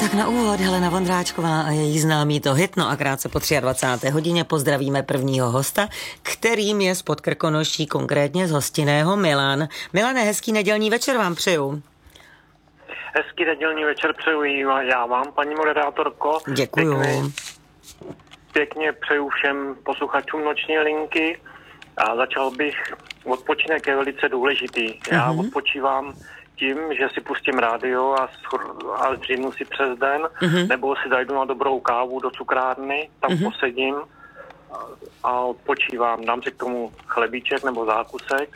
Tak na úvod Helena Vondráčková a její známý to hit, no a krátce po 23. hodině pozdravíme prvního hosta, kterým je z Podkrkonoší, konkrétně z hostinného Milan. Milane, hezký nedělní večer vám přeju. Hezký nedělní večer přeju já vám, paní moderátorko. Děkuju. Pěkně přeju všem posluchačům Noční linky a začal bych, odpočinek je velice důležitý. Já odpočívám tím, že si pustím rádio a zdřímnu si přes den, nebo si zajdu na dobrou kávu do cukrárny, tam posedím a odpočívám. Dám si k tomu chlebíček nebo zákusek.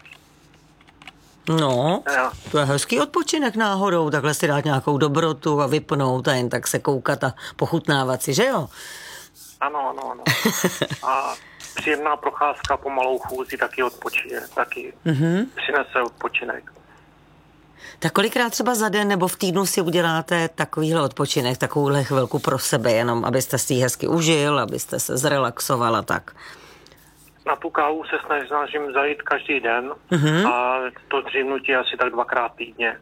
No, to je hezký odpočinek náhodou, takhle si dát nějakou dobrotu a vypnout a jen tak se koukat a pochutnávat si, že jo? Ano. A příjemná procházka po malou chůzi taky přinese odpočinek. Tak kolikrát třeba za den nebo v týdnu si uděláte takovýhle odpočinek, takovouhle chvilku pro sebe, jenom abyste si ji hezky užil, abyste se zrelaxoval a tak? Na tu kávu se snažím zajít každý den a to dřímnutí asi tak 2krát týdně.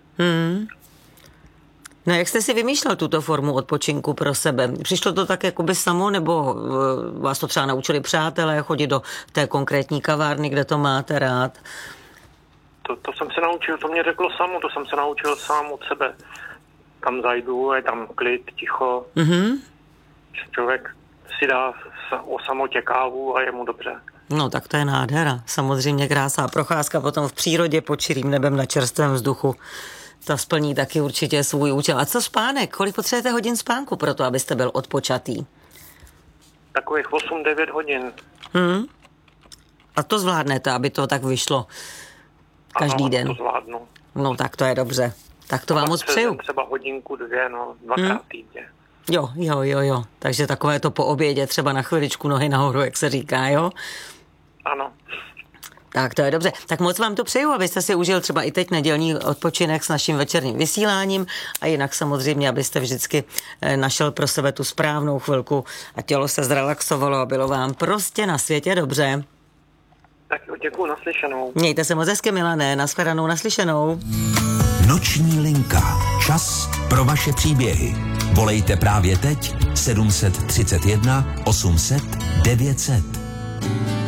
No jak jste si vymýšlel tuto formu odpočinku pro sebe? Přišlo to tak jakoby samo, nebo vás to třeba naučili přátelé chodit do té konkrétní kavárny, kde to máte rád? To jsem se naučil, to mě řeklo samo, to jsem se naučil sám od sebe. Tam zajdu, je tam klid, ticho. Člověk si dá o samotě kávu a je mu dobře. No tak to je nádhera. Samozřejmě krásná procházka potom v přírodě pod čirým nebem na čerstvém vzduchu. Ta splní taky určitě svůj účel. A co spánek? Kolik potřebujete hodin spánku pro to, abyste byl odpočatý? Takových 8-9 hodin. A to zvládnete, aby to tak vyšlo každý den? Ano, to zvládnu. No tak to je dobře. Tak to vám moc přeju. Třeba hodinku, 2, 2krát týdně. Jo. Takže takové to po obědě, třeba na chviličku nohy nahoru, jak se říká, jo? Ano. Tak to je dobře. Tak moc vám to přeju, abyste si užil třeba i teď nedělní odpočinek s naším večerním vysíláním a jinak samozřejmě, abyste vždycky našel pro sebe tu správnou chvilku a tělo se zrelaxovalo a bylo vám prostě na světě dobře. Tak jo, děkuju, naslyšenou. Mějte se moc hezky, Milané, nashledanou, naslyšenou. Noční linka. Čas pro vaše příběhy. Volejte právě teď 731 800 900.